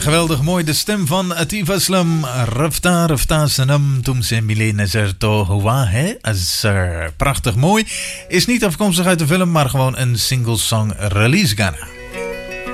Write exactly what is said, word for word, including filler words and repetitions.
geweldig mooi. De stem van Atif Aslam. Rafta, Rafta Sanam, Tumse Mile Nazar To Hua Hai Azar. Prachtig mooi. Is niet afkomstig uit de film, maar gewoon een single song release Ghana.